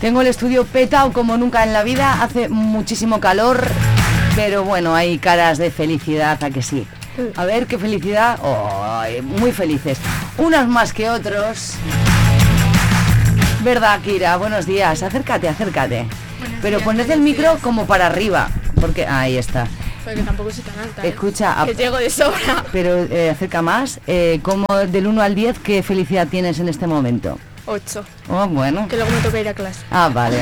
Tengo el estudio petado como nunca en la vida, hace muchísimo calor, pero bueno, hay caras de felicidad, ¿a que sí? A ver, qué felicidad. Oh, muy felices. Unos más que otros. ¿Verdad, Kira? Buenos días. Acércate. Pero poned el micro como para arriba, porque ahí está. Porque tampoco soy tan alta. Escucha, que llego de sobra. Pero acerca más. Como del 1 al 10, ¿qué felicidad tienes en este momento? 8. Oh, bueno. Que luego me toca ir a clase. Ah, vale.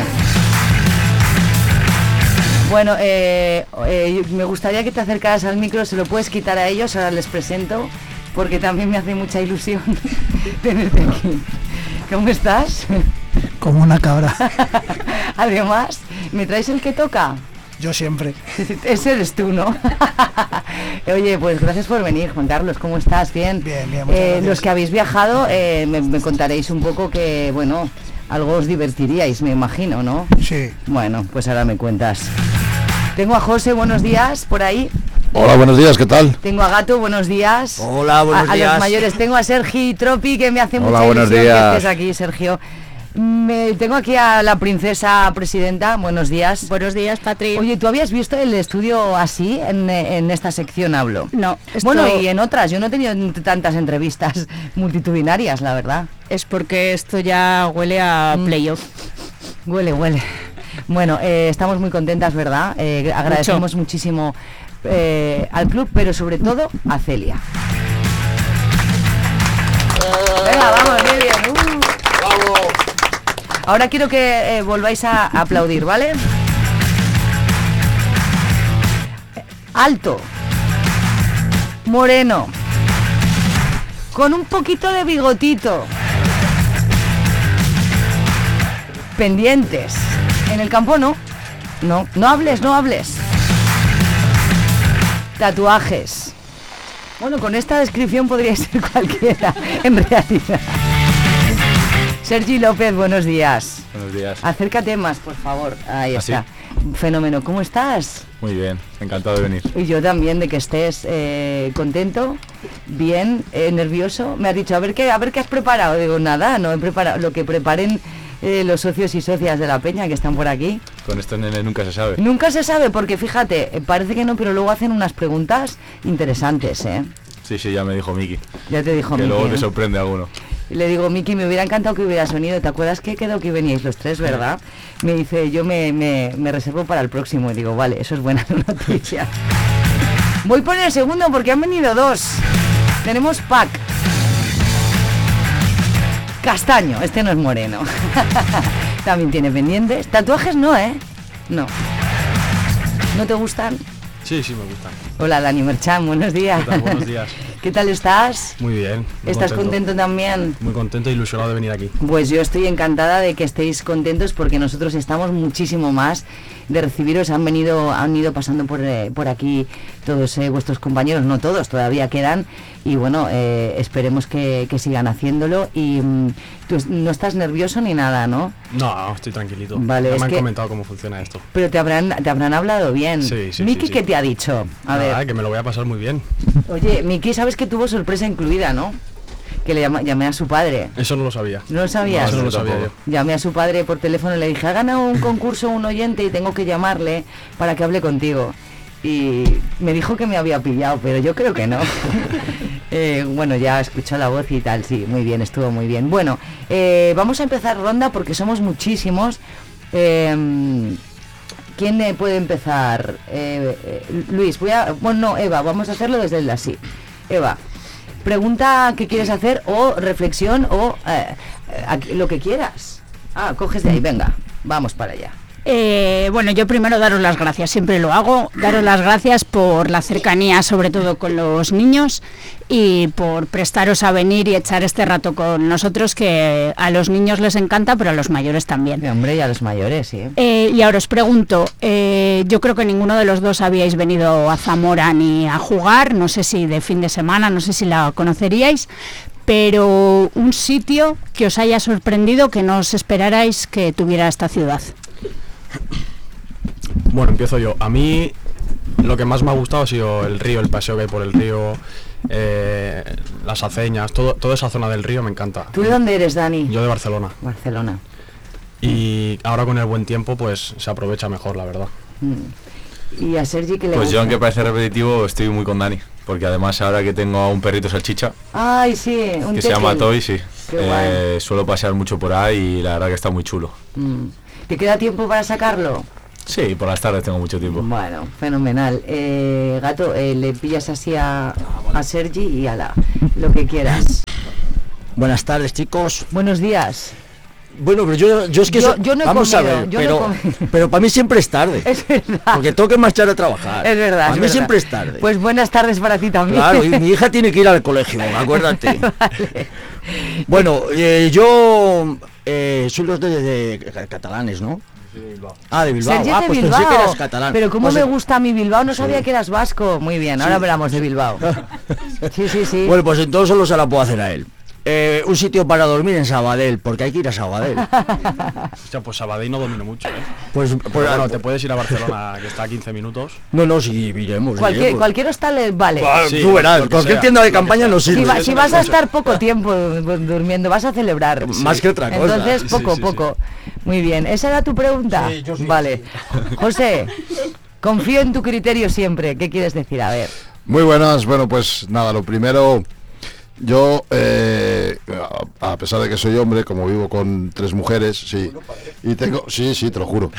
Bueno, me gustaría que te acercaras al micro, se lo puedes quitar a ellos, ahora les presento, porque también me hace mucha ilusión tenerte aquí. ¿Cómo estás? Como una cabra. Además, ¿me traes el que toca? Yo siempre. Ese eres tú, ¿no? Oye, pues gracias por venir, Juan Carlos, ¿cómo estás? Bien. Bien, muchas gracias. Los que habéis viajado, me contaréis un poco que, bueno, algo os divertiríais, me imagino, ¿no? Sí. Bueno, pues ahora me cuentas. Tengo a José, buenos días, por ahí. Hola, buenos días, ¿qué tal? Tengo a Gato, buenos días. Hola, buenos días. A los mayores tengo a Sergi Tropi, que me hace Hola, mucha buenos ilusión días. que estés aquí, Sergio. Tengo aquí a la princesa presidenta, buenos días. Buenos días, Patri. Oye, ¿tú habías visto el estudio así? En esta sección hablo. No, Bueno, y en otras, yo no he tenido tantas entrevistas multitudinarias, la verdad. es porque esto ya huele a playoff. Huele. Bueno, estamos muy contentas, ¿verdad? Agradecemos muchísimo al club, pero sobre todo a Celia. Venga, vamos, muy bien. ¡Bravo! Ahora quiero que volváis a aplaudir, ¿vale? Alto, moreno, con un poquito de bigotito, pendientes. En el campo no hables. Tatuajes. Bueno, con esta descripción podría ser cualquiera, en realidad. Sergi López, buenos días. Buenos días. Acércate más, por favor. Ahí ¿Ah, sí? está. Fenómeno. ¿Cómo estás? Muy bien, encantado de venir. Y yo también, de que estés contento, bien, nervioso. Me has dicho, a ver qué has preparado. Digo, nada, no he preparado. Lo que preparen los socios y socias de la peña que están por aquí. Con esto nene nunca se sabe. Nunca se sabe, porque fíjate, parece que no, pero luego hacen unas preguntas interesantes, ¿eh? Sí, ya me dijo Miki. Ya te dijo Que Miki, luego ¿no? te sorprende alguno. Y le digo, Miki, me hubiera encantado que hubieras venido. ¿Te acuerdas que quedó que veníais los tres, verdad? Me dice, yo me reservo para el próximo. Y digo, vale, eso es buena noticia. Voy por el segundo porque han venido dos. Tenemos pack. Castaño, este no es moreno. También tiene pendientes. Tatuajes no, ¿eh? No. ¿No te gustan? Sí, me gustan. Hola, Dani Merchan, buenos días. ¿Qué tal? Buenos días. ¿Qué tal estás? Muy bien. Muy ¿Estás contento también? Muy contento e ilusionado de venir aquí. Pues yo estoy encantada de que estéis contentos porque nosotros estamos muchísimo más de recibiros. Han ido pasando por aquí todos vuestros compañeros, no todos, todavía quedan, y bueno, esperemos que sigan haciéndolo. Y tú no estás nervioso ni nada, ¿no? No, estoy tranquilito. Vale, Ya es me han que- comentado cómo funciona esto. Pero te habrán hablado bien. Sí. Miki, sí. ¿qué te ha dicho? A Nada, ver, que me lo voy a pasar muy bien. oye, Miki, sabes que tuvo sorpresa incluida, ¿no? Que llamé a su padre. Eso no lo sabía. ¿No lo sabías? Eso no lo yo sabía yo. tampoco. Llamé a su padre por teléfono y le dije, ha ganado un concurso un oyente y tengo que llamarle para que hable contigo. Y me dijo que me había pillado, pero yo creo que no. Bueno, ya escuchó la voz y tal, sí, muy bien, estuvo muy bien. Bueno, vamos a empezar ronda porque somos muchísimos. ¿Quién puede empezar? Luis, Eva, vamos a hacerlo desde el así. Eva, pregunta qué quieres hacer o reflexión o lo que quieras. Coges de ahí, venga, vamos para allá. Bueno, yo primero daros las gracias, siempre lo hago, daros las gracias por la cercanía, sobre todo con los niños, y por prestaros a venir y echar este rato con nosotros, que a los niños les encanta, pero a los mayores también. Hombre, y a los mayores, sí. Y ahora os pregunto, yo creo que ninguno de los dos habíais venido a Zamora ni a jugar, no sé si de fin de semana, no sé si la conoceríais, pero un sitio que os haya sorprendido, que no os esperarais que tuviera esta ciudad. Bueno, empiezo yo. A mí lo que más me ha gustado ha sido el río, el paseo que hay por el río, las aceñas, toda esa zona del río me encanta. ¿Tú de dónde eres, Dani? Yo de Barcelona. Barcelona. y ahora con el buen tiempo pues se aprovecha mejor, la verdad. ¿Y a Sergi qué le Pues gusta? yo, aunque parece repetitivo, estoy muy con Dani. Porque además ahora que tengo a un perrito salchicha, Ay, sí, un que se llama tekel. Toy, sí. Qué guay. Suelo pasear mucho por ahí y la verdad que está muy chulo. ¿Te queda tiempo para sacarlo? Sí, por las tardes tengo mucho tiempo. Bueno, fenomenal. Gato, le pillas así a Sergi y ala, lo que quieras. Buenas tardes, chicos. Buenos días. Bueno, pero yo es que Yo no he vamos comido, a ver, yo no he comido. pero para mí siempre es tarde. Es verdad. Porque tengo que marchar a trabajar. Es verdad. Para es mí verdad. siempre es tarde. Pues buenas tardes para ti también. Claro, y mi hija tiene que ir al colegio, acuérdate. Vale. Bueno, yo soy los de catalanes, ¿no? Ah, de Bilbao. Sergi Ah, de pues Bilbao. pensé que eras catalán. Pero cómo Pues, me gusta mi Bilbao, no sabía que eras vasco. Muy bien, ahora hablamos de Bilbao. Sí. Bueno, pues entonces solo se la puedo hacer a él. Un sitio para dormir en Sabadell, porque hay que ir a Sabadell. Hostia, pues Sabadell no domino mucho, ¿eh? Pues, Pero bueno, te puedes ir a Barcelona, que está a 15 minutos. no, sí, iremos. Cualquier hostal vale. Sí, Tú verás, lo que cualquier sea. tienda de campaña nos Si, sirve. si vas a estar poco tiempo durmiendo, vas a celebrar. Más que otra cosa. Entonces, poco. Muy bien. ¿Esa era tu pregunta? Sí, yo sí. Vale. José, confío en tu criterio siempre. ¿Qué quieres decir? A ver. Muy buenas, bueno, pues nada, lo primero, yo, a pesar de que soy hombre, como vivo con 3 mujeres, sí, y tengo, sí, te lo juro,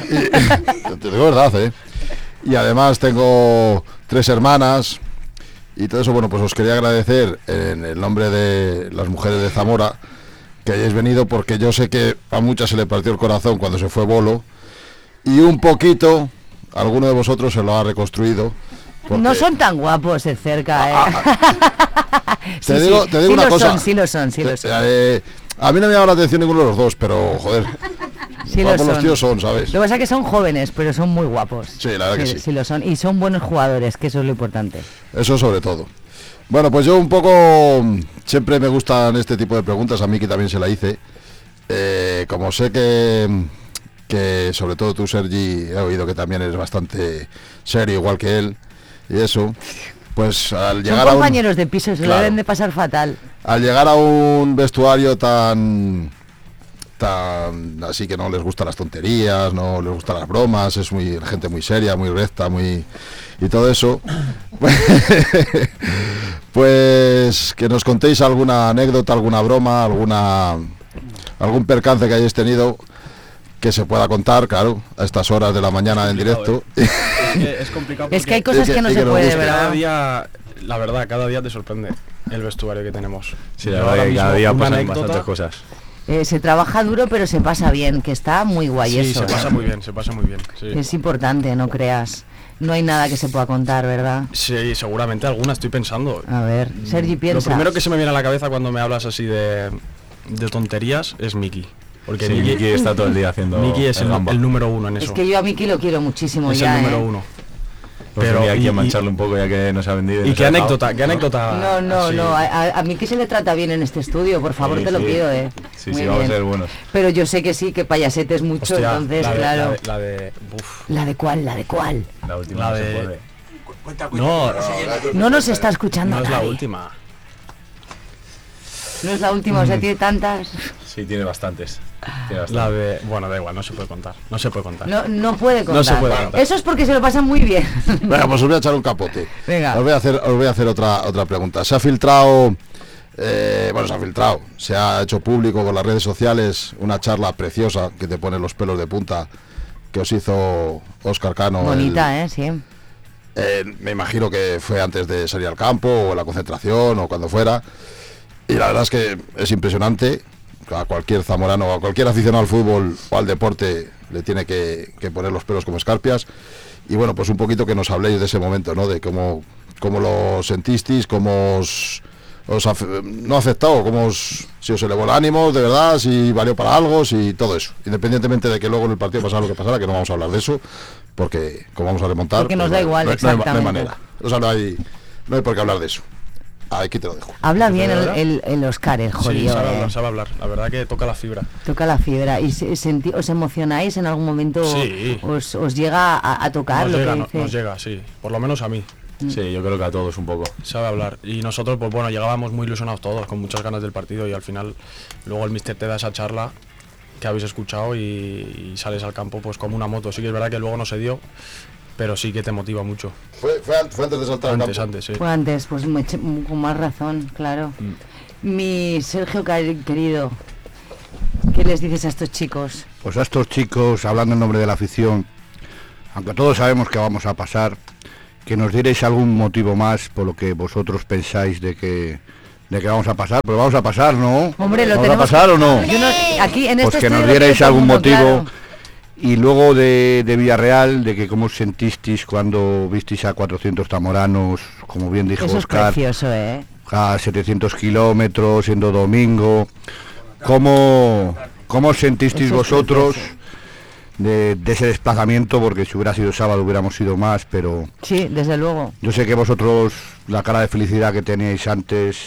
te digo verdad, y además tengo 3 hermanas, y todo eso, bueno, pues os quería agradecer en el nombre de las mujeres de Zamora, que hayáis venido, porque yo sé que a muchas se le partió el corazón cuando se fue Bolo, y un poquito, alguno de vosotros se lo ha reconstruido. Porque- No son tan guapos de cerca, Sí, Te digo sí una lo cosa. Son, sí lo son. A mí no me llama la atención ninguno de los dos, pero joder, Sí lo guapos los son. tíos son, ¿sabes? Lo que pasa es que son jóvenes, pero son muy guapos. Sí, la verdad que sí. Sí lo son. Y son buenos jugadores, que eso es lo importante. Eso sobre todo. Bueno, pues yo un poco, siempre me gustan este tipo de preguntas, a mí que también se la hice. Como sé que sobre todo tú, Sergi, he oído que también eres bastante serio, igual que él, y eso, pues al llegar Son a un... compañeros de piso, se lo Claro. deben de pasar fatal. Al llegar a un vestuario tan así, que no les gustan las tonterías, no les gustan las bromas, es muy gente muy seria, muy recta, muy y todo eso, pues que nos contéis alguna anécdota, alguna broma, algún percance que hayáis tenido que se pueda contar, claro, a estas horas de la mañana en directo. Es complicado. Es que hay porque cosas que no y que se nos puede, guste. ¿verdad? cada día, la verdad, cada día te sorprende el vestuario que tenemos. Sí, Yo la ahora verdad que cada mismo, día una pasan anécdota- bastantes cosas. Se trabaja duro, pero se pasa bien, que está muy guay Sí, eso. se pasa muy bien, sí. Es importante, no creas. No hay nada que se pueda contar, ¿verdad? Sí, seguramente alguna estoy pensando. A ver, Sergi, Lo piensa. primero que se me viene a la cabeza cuando me hablas así de tonterías es Miki. Porque Sí, Miki está todo el día haciendo Miki es el gamba. número 1 en eso. Es que yo a Miki lo quiero muchísimo es ya, el número ¿eh? 1. Pues Pero, venía aquí y- a mancharlo un poco ya que nos ha vendido. ¿Y nos qué ha dejado. anécdota? No, así? a Miki se le trata bien en este estudio, por favor, Sí, te lo sí. pido, ¿eh? Sí, Muy vamos a bien. ser buenos. Pero yo sé que sí, que payasetes mucho, Hostia, entonces, la de- claro. La de... Uf. ¿La de cuál? ¿La de cuál? La última La no se de- puede. No, No nos está escuchando no es la nadie. última. No es la última, o sea, tiene tantas. Sí, tiene bastantes. Tiene bastantes. La de... Bueno, da igual, no se puede contar. No se puede contar. No puede contar. No se puede contar. Eso es porque se lo pasan muy bien. Venga, pues os voy a echar un capote. Venga. Os voy a hacer otra pregunta. Se ha filtrado, se ha hecho público por las redes sociales una charla preciosa que te pone los pelos de punta que os hizo Óscar Cano. Bonita, sí. Me imagino que fue antes de salir al campo o en la concentración o cuando fuera. Y la verdad es que es impresionante. A cualquier zamorano, a cualquier aficionado al fútbol o al deporte le tiene que poner los pelos como escarpias. Y bueno, pues un poquito que nos habléis de ese momento, ¿no? De cómo lo sentisteis, cómo no ha afectado, si os elevó el ánimo, de verdad, si valió para algo, si todo eso. Independientemente de que luego en el partido pasara lo que pasara, que no vamos a hablar de eso, porque como vamos a remontar... Porque nos pues da igual, no hay exactamente. manera. O sea, no hay por qué hablar de eso. Aquí te lo dejo. Habla bien verdad? el Oscar, el Sí, jodido. sabe hablar. La verdad que toca la fibra. Toca la fibra. ¿Y os emocionáis en algún momento? Sí. ¿Os llega a tocar lo que dice? Nos llega, sí. Por lo menos a mí. Sí, yo creo que a todos un poco. Sabe hablar. Y nosotros, pues bueno, llegábamos muy ilusionados todos, con muchas ganas del partido y al final luego el míster te da esa charla que habéis escuchado y sales al campo pues como una moto. Sí que es verdad que luego no se dio, pero sí que te motiva mucho. Fue antes de saltar al campo. Antes, sí. Fue antes, pues con más razón, claro. Mi Sergio querido, ¿qué les dices a estos chicos? Pues a estos chicos, hablando en nombre de la afición, aunque todos sabemos que vamos a pasar, que nos dierais algún motivo más por lo que vosotros pensáis de que vamos a pasar, pero vamos a pasar, ¿no? Hombre, ¿lo ¿vamos tenemos a pasar o no? Yo no aquí en Pues este que nos estudio lo dierais tiene todo el algún mundo motivo. claro. Y luego de Villarreal, de que cómo os sentisteis cuando visteis a 400 zamoranos, como bien dijo Eso es Óscar, precioso, ¿eh? a 700 kilómetros, siendo domingo. ¿Cómo os sentisteis Eso es vosotros precioso. de ese desplazamiento? Porque si hubiera sido sábado hubiéramos ido más, pero Sí, desde luego. yo sé que vosotros, la cara de felicidad que teníais antes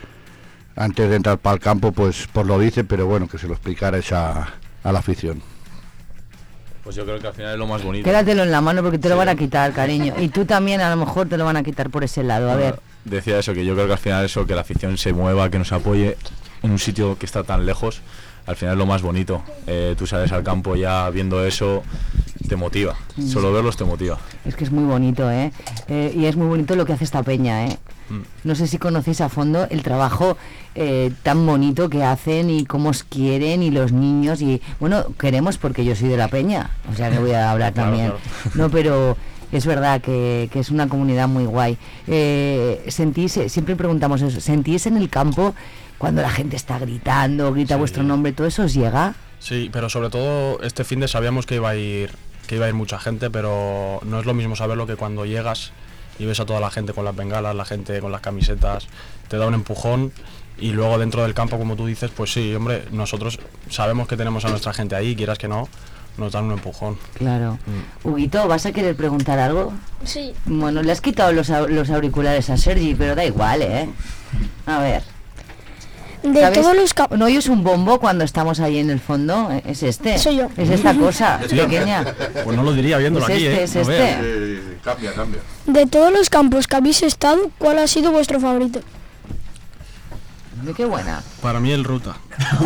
de entrar para el campo, pues lo dice, pero bueno, que se lo explicarais a la afición. Pues yo creo que al final es lo más bonito. Quédatelo en la mano porque te lo van a quitar, cariño. Y tú también a lo mejor te lo van a quitar por ese lado. A ver. Decía eso, que yo creo que al final eso, que la afición se mueva, que nos apoye en un sitio que está tan lejos, al final es lo más bonito. Tú sales al campo ya viendo eso, te motiva. Solo verlos te motiva. Es que es muy bonito, ¿eh? Y es muy bonito lo que hace esta peña, ¿eh? No sé si conocéis a fondo el trabajo tan bonito que hacen y cómo os quieren y los niños y bueno, queremos porque yo soy de la peña, o sea que voy a hablar Claro, también. claro. No, pero es verdad que es una comunidad muy guay. Sentís, siempre preguntamos eso, ¿sentís en el campo cuando la gente está gritando, grita Sí. vuestro nombre, todo eso os llega? Sí, pero sobre todo este fin de sabíamos que iba a ir mucha gente, pero no es lo mismo saberlo que cuando llegas y ves a toda la gente con las bengalas, la gente con las camisetas, te da un empujón y luego dentro del campo, como tú dices, pues sí, hombre, nosotros sabemos que tenemos a nuestra gente ahí, quieras que no, nos dan un empujón. Claro. Huguito, ¿vas a querer preguntar algo? Sí. Bueno, le has quitado los auriculares a Sergi, pero da igual, ¿eh? A ver. De ¿Sabes? todos los campos. ¿No oyes un bombo cuando estamos ahí en el fondo? Es este. Soy yo. Es esta cosa pequeña. Pues no lo diría viéndolo Es aquí, este, ¿eh? es No este. veas. Cambia. De todos los campos que habéis estado, ¿cuál ha sido vuestro favorito? Qué buena. Para mí el Ruta.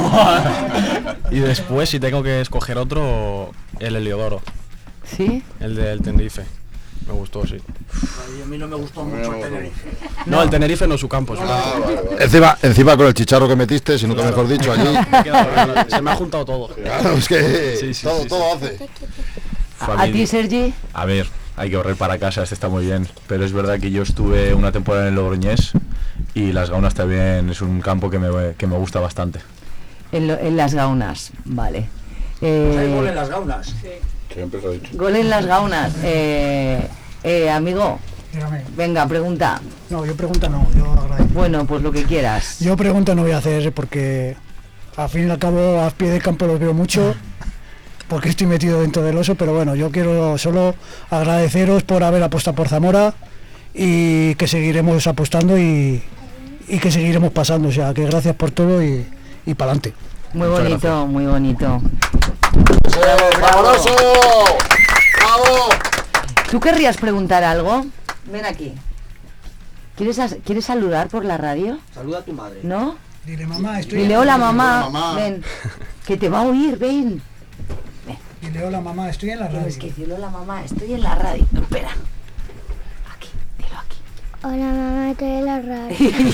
Y después, si tengo que escoger otro, el Heliodoro, ¿Sí? el del Tenerife. Me gustó, sí. A mí no me gustó mucho el Tenerife. No, el Tenerife no es su campo. Su campo. Encima con el chicharro que metiste, si nunca mejor dicho, allí. Se me ha juntado todo. Claro, es que Sí, sí, todo, sí, todo hace. ¿A ti, Sergi? A ver, hay que correr para casa, este está muy bien. Pero es verdad que yo estuve una temporada en el Logroñés y Las Gaunas también es un campo que me gusta bastante. En las Gaunas, vale. ¿Hay gol en las Gaunas? Siempre lo he dicho. Gol en las Gaunas. Amigo, Dígame. venga, pregunta. No, yo pregunta no, yo agradezco. Bueno, pues lo que quieras. Yo pregunta no voy a hacer porque al fin y al cabo a pie de campo los veo mucho porque estoy metido dentro del oso, pero bueno, yo quiero solo agradeceros por haber apostado por Zamora y que seguiremos apostando y que seguiremos pasando, o sea, que gracias por todo y para adelante. Muy Muchas bonito, gracias. muy bonito. ¡Fabuloso! ¡Bravo! ¿Tú querrías preguntar algo? Ven aquí. ¿Quieres saludar por la radio? Saluda a tu madre. ¿No? Dile mamá, Dile hola mamá. Hola, mamá. Ven. Que te va a oír, ven. Dile hola mamá, estoy en la radio. Tienes que decirle hola mamá, estoy en la radio. Espera. Aquí, dilo aquí. Hola mamá, estoy en la radio.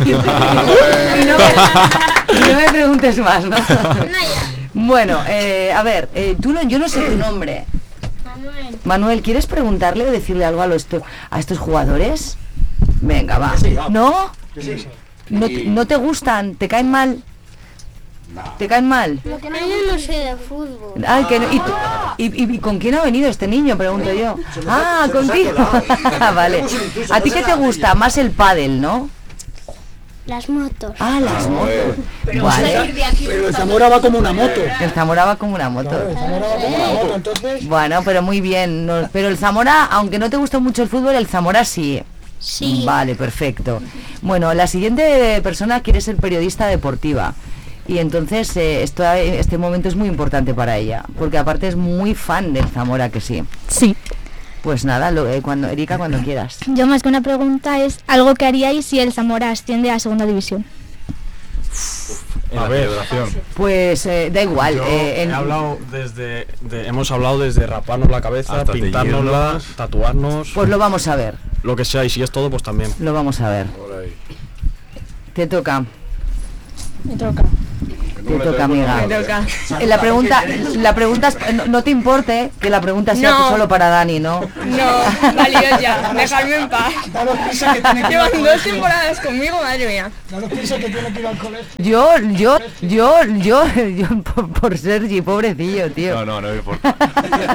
y no me preguntes más, ¿no? Bueno, a ver, yo no sé tu nombre. Manuel, ¿quieres preguntarle o decirle algo a estos jugadores? Venga, va. ¿No? ¿No te gustan? ¿Te caen mal? ¿Te caen mal? Lo que yo no sé de fútbol. Ay, que no. ¿Y con quién ha venido este niño? Pregunto yo. Ah, contigo. Vale. ¿A ti qué te gusta? Más el pádel, ¿no? Las motos. Ah, las motos. Vale. Pero el Zamora va como una moto. El Zamora va como una moto. El Zamora va como una moto, entonces... Bueno, pero muy bien. Pero el Zamora, aunque no te gusta mucho el fútbol, el Zamora sí. Sí. Vale, perfecto. Bueno, la siguiente persona quiere ser periodista deportiva. Y entonces este momento es muy importante para ella. Porque aparte es muy fan del Zamora, que sí. Sí. Pues nada, Erika, cuando quieras. Yo más que una pregunta es algo que haríais si el Zamora asciende a segunda división. en la celebración. Pues da igual. Hemos hablado desde raparnos la cabeza, hasta pintárnosla, tatuarnos. Pues lo vamos a ver. Lo que sea, y si es todo, pues también. Lo vamos a ver. Te toca. Me toca. Te toca, amiga. Me toca. La pregunta es, no te importe que la pregunta sea No. solo para Dani, ¿no? No, valió ya, dejadme en paz. Llevan 2 temporadas conmigo, madre mía. Claro, piensa que tiene que ir al colegio. Yo por Sergi, pobrecillo, tío. No me importa.